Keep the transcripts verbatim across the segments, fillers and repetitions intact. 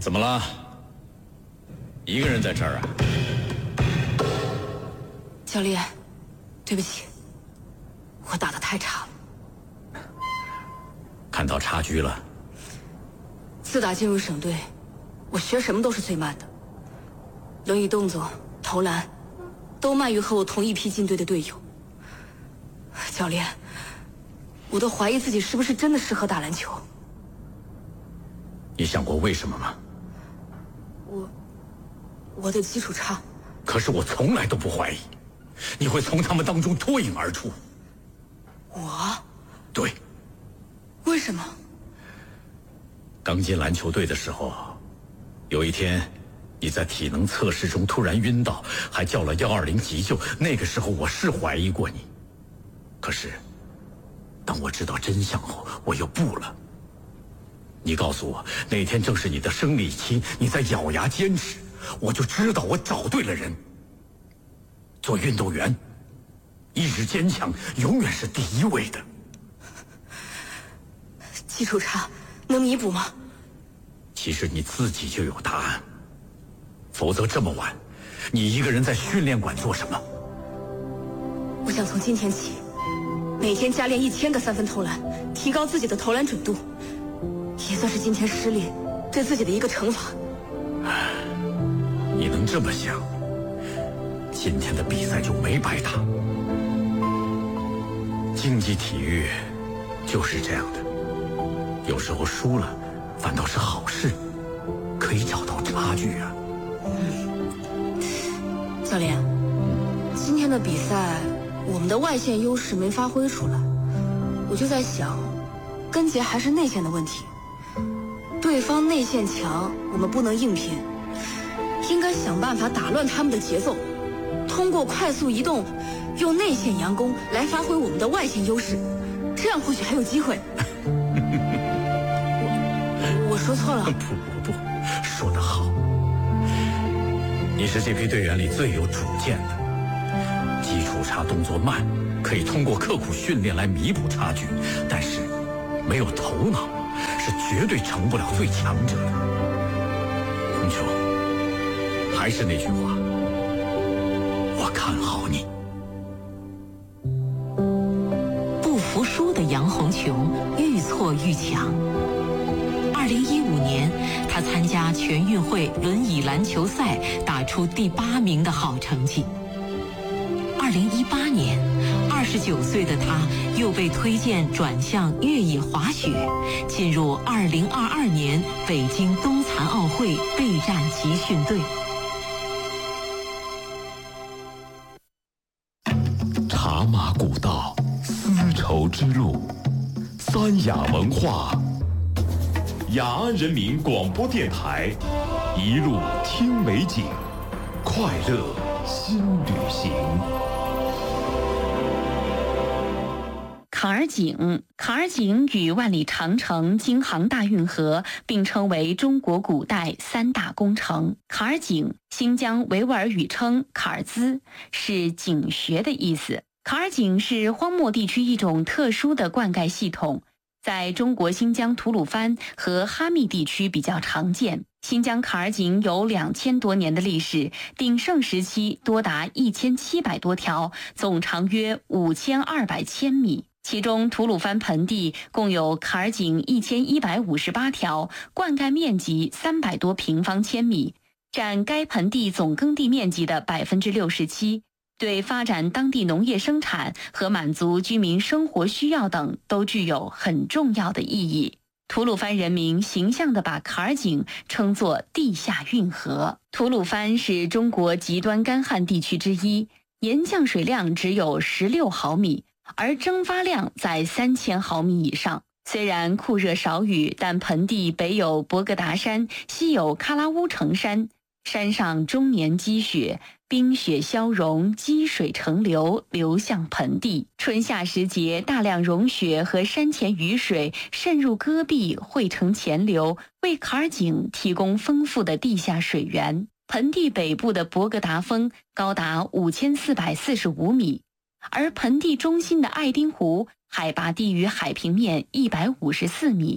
怎么了？一个人在这儿啊？ 教练，对不起，我打得太差了。 看到差距了。 自打进入省队，我学什么都是最慢的，轮椅动作、投篮，都慢于和我同一批进队的队友。教练，我都怀疑自己是不是真的适合打篮球。 你想过为什么吗？ 我，我的基础差。 可是我从来都不怀疑，你会从他们当中脱颖而出。 我？ 对。 为什么？ 刚进篮球队的时候，有一天，你在体能测试中突然晕倒，还叫了幺二零急救。那个时候我是怀疑过你，可是，当我知道真相后，我又不了。你告诉我那天正是你的生理期，你在咬牙坚持，我就知道我找对了人。做运动员，意志坚强永远是第一位的。 基础差能弥补吗？ 其实你自己就有答案，否则这么晚，你一个人在训练馆做什么？ 我想从今天起，每天加练一千个三分投篮，提高自己的投篮准度，也算是今天失利对自己的一个惩罚。 你能这么想，今天的比赛就没白打。竞技体育就是这样的，有时候输了反倒是好事，可以找到差距啊。 嗯，教练，今天的比赛我们的外线优势没发挥出来，我就在想，根结还是内线的问题。对方内线强，我们不能硬拼，应该想办法打乱他们的节奏，通过快速移动，用内线佯攻来发挥我们的外线优势，这样或许还有机会。我我说错了？ 不不不，说得好。你是这批队员里最有主见的，基础差，动作慢，可以通过刻苦训练来弥补差距，但是没有头脑是绝对成不了最强者的。红球，还是那句话，我看好你。 不服输的杨红琼愈挫愈强。二零一五年，他参加全运会轮椅篮球赛，打出第八名的好成绩。二零一八年，二十九岁的他又被推荐转向越野滑雪，进入二零二二年北京冬残奥会备战集训队。 茶马古道，丝绸之路，三雅文化。雅安人民广播电台，一路听美景，快乐新旅行。 坎儿井，坎儿井与万里长城、京杭大运河并称为中国古代三大工程。坎儿井，新疆维吾尔语称坎儿兹，是井穴的意思。坎儿井是荒漠地区一种特殊的灌溉系统，在中国新疆吐鲁番和哈密地区比较常见。新疆坎儿井有两千多年的历史，鼎盛时期多达一千七百多条，总长约五千二百千米。其中吐鲁番盆地共有坎儿井一千一百五十八条，灌溉面积三百多平方千米，占该盆地总耕地面积的百分之六十七。对发展当地农业生产和满足居民生活需要等都具有很重要的意义。吐鲁番人民形象地把坎儿井称作地下运河。吐鲁番是中国极端干旱地区之一，年降水量只有十六毫米，而蒸发量在三千毫米以上。虽然酷热少雨，但盆地北有博格达山，西有喀拉乌城山，山上终年积雪，冰雪消融，积水成流，流向盆地。春夏时节，大量融雪和山前雨水渗入戈壁，汇成钱流，为坎儿井提供丰富的地下水源。盆地北部的博格达峰高达五千四百四十五米，而盆地中心的爱丁湖海拔低于海平面一百五十四米。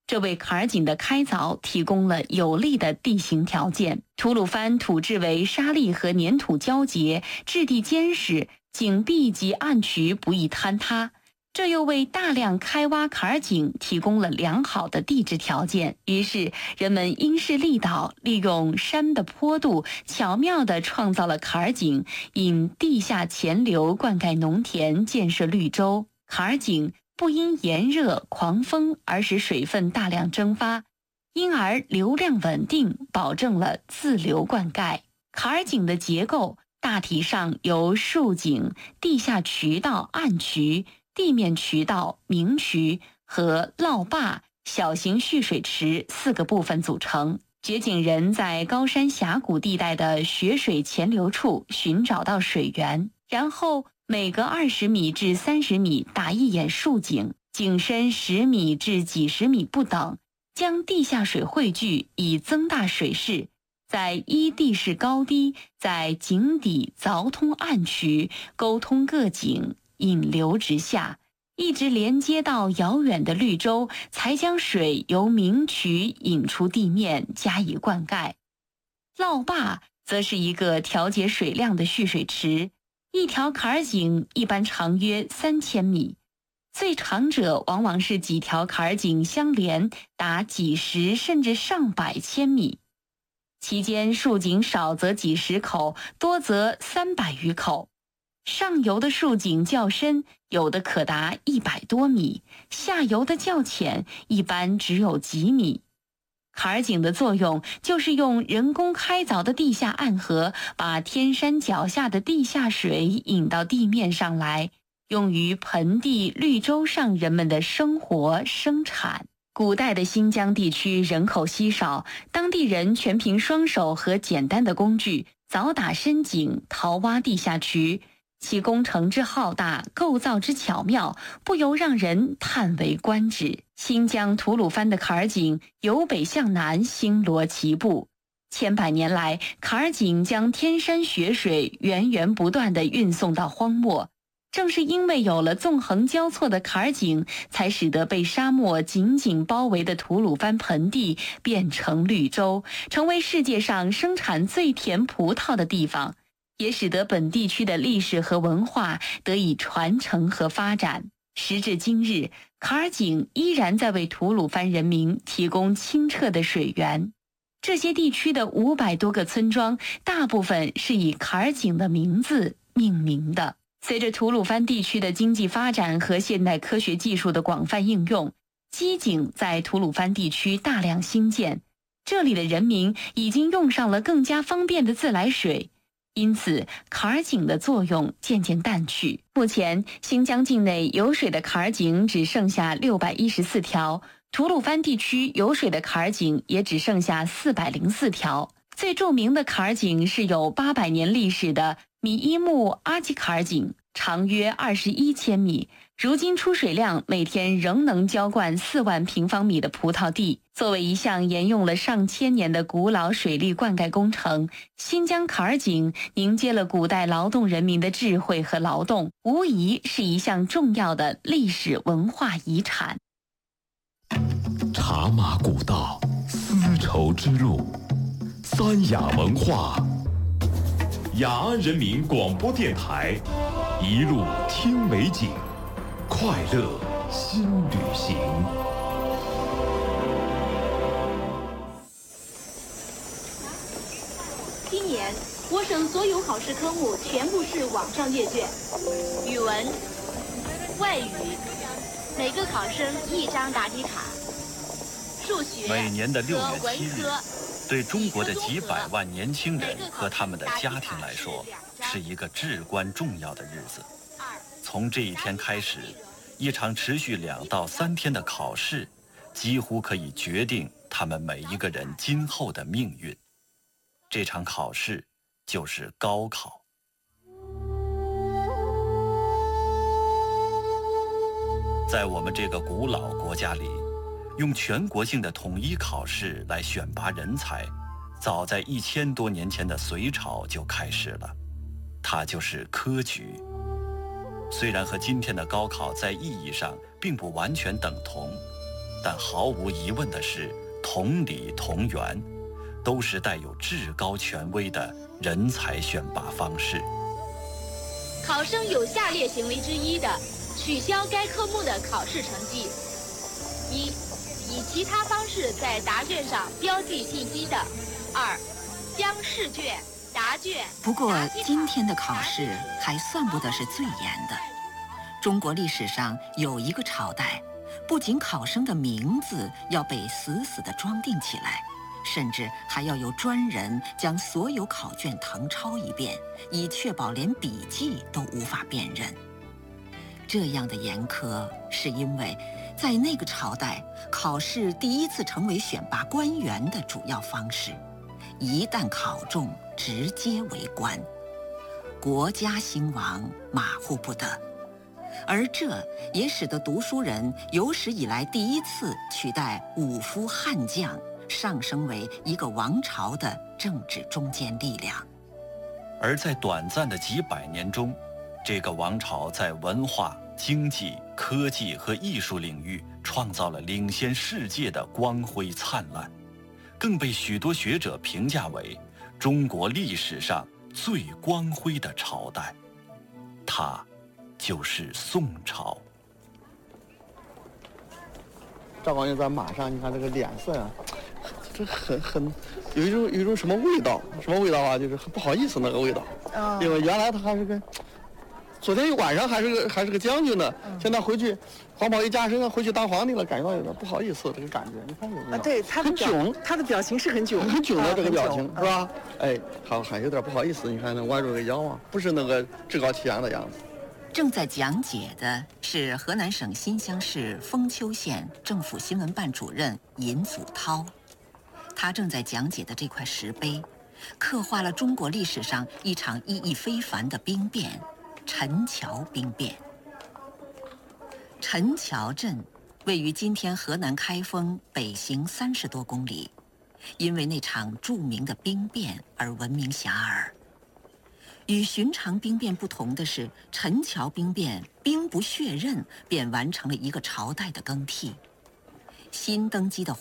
这为卡尔井的开凿提供了有利的地形条件。吐鲁番土质为沙砾和粘土交结，质地坚实，井壁及暗渠不易坍塌。这又为大量开挖卡尔井提供了良好的地质条件。于是人们因势利导，利用山的坡度，巧妙地创造了卡尔井，引地下潜流灌溉农田，建设绿洲。卡尔井不因炎热狂风而使水分大量蒸发，因而流量稳定，保证了自流灌溉。卡尔井的结构大体上由竖井、地下渠道暗渠、地面渠道明渠和涝坝、小型蓄水池四个部分组成。掘井人在高山峡谷地带的雪水潜流处寻找到水源，然后每隔二十米至三十米打一眼竖井，井深十米至几十米不等，将地下水汇聚，以增大水势。在依地势高低，在井底凿通暗渠，沟通各井，引流直下，一直连接到遥远的绿洲，才将水由明渠引出地面加以灌溉。涝坝则是一个调节水量的蓄水池，一条坎儿井一般长约三千米，最长者往往是几条坎儿井相连，达几十甚至上百千米。其间竖井少则几十口，多则三百余口。上游的竖井较深，有的可达一百多米；下游的较浅，一般只有几米。坎儿井的作用就是用人工开凿的地下暗河，把天山脚下的地下水引到地面上来，用于盆地、绿洲上人们的生活生产。古代的新疆地区人口稀少，当地人全凭双手和简单的工具凿打深井、淘挖地下渠，其工程之浩大，构造之巧妙，不由让人叹为观止。新疆吐鲁番的坎儿井由北向南星罗棋布，千百年来，坎儿井将天山雪水源源不断地运送到荒漠。正是因为有了纵横交错的坎儿井，才使得被沙漠紧紧包围的吐鲁番盆地变成绿洲，成为世界上生产最甜葡萄的地方，也使得本地区的历史和文化得以传承和发展。时至今日，坎儿井依然在为吐鲁番人民提供清澈的水源。这些地区的五百多个村庄，大部分是以坎儿井的名字命名的。随着吐鲁番地区的经济发展和现代科学技术的广泛应用，机井在吐鲁番地区大量兴建，这里的人民已经用上了更加方便的自来水，因此坎儿井的作用渐渐淡去。目前新疆境内有水的坎儿井只剩下六百一十四条，吐鲁番地区有水的坎儿井也只剩下四百零四条。最著名的坎儿井是有八百年历史的米伊木阿基坎儿井，长约二十一千米，如今出水量每天仍能浇灌四万平方米的葡萄地。作为一项沿用了上千年的古老水利灌溉工程，新疆坎儿井凝结了古代劳动人民的智慧和劳动，无疑是一项重要的历史文化遗产。 茶马古道，丝绸之路，三雅文化，雅安人民广播电台，一路听美景，快乐新旅行。 今年我省所有考试科目全部是网上阅卷，语文、外语，每个考生一张答题卡。数学每年的六月七日，对中国的几百万年轻人和他们的家庭来说，是一个至关重要的日子。从这一天开始，一场持续两到三天的考试，几乎可以决定他们每一个人今后的命运。这场考试就是高考。在我们这个古老国家里，用全国性的统一考试来选拔人才，早在一千多年前的隋朝就开始了，它就是科举。虽然和今天的高考在意义上并不完全等同， 但毫无疑问的是，同理同源，都是带有至高权威的人才选拔方式。 考生有下列行为之一的，取消该科目的考试成绩：一、以其他方式在答卷上标记信息的；二、将试卷、答卷。 不过，今天的考试还算不得是最严的。中国历史上有一个朝代，不仅考生的名字要被死死地装订起来，甚至还要有专人将所有考卷誊抄一遍，以确保连笔记都无法辨认。这样的严苛，是因为在那个朝代，考试第一次成为选拔官员的主要方式，一旦考中，直接为官，国家兴亡马虎不得。而这也使得读书人有史以来第一次取代武夫悍将，上升为一个王朝的政治中坚力量。 而在短暂的几百年中，这个王朝在文化、经济、科技和艺术领域创造了领先世界的光辉灿烂，更被许多学者评价为中国历史上最光辉的朝代。它就是宋朝。 赵匡胤在马上，你看这个脸色啊，这很很有一种有一种什么味道？什么味道啊？就是很不好意思那个味道。啊、因为原来他还是个，昨天晚上还是个还是个将军呢，嗯、现在回去黄袍一加身，回去当皇帝了，感觉到有点不好意思这个感觉。你看有没有？ 啊，对，他的很囧， 他的表情是很囧， 很囧的这个表情、 啊、 是吧？哎，还还有点不好意思。你看那弯着个腰啊，不是那个趾高气扬的样子。 正在讲解的是河南省新乡市封丘县政府新闻办主任尹祖涛，他正在讲解的这块石碑，刻画了中国历史上一场意义非凡的兵变——陈桥兵变。陈桥镇位于今天河南开封北行三十多公里，因为那场著名的兵变而闻名遐迩。与寻常兵变不同的是，陈桥兵变兵不血刃便完成了一个朝代的更替。新登基的